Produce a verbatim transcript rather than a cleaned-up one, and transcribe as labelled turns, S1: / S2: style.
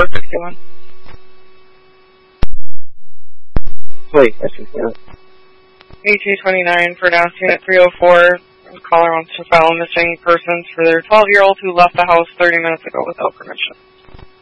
S1: four sixty-one.
S2: Wait, that's just that.
S1: E T twenty-nine for N A S Unit three oh four. The caller wants to file missing persons for their twelve-year-old who left the house thirty minutes ago without permission.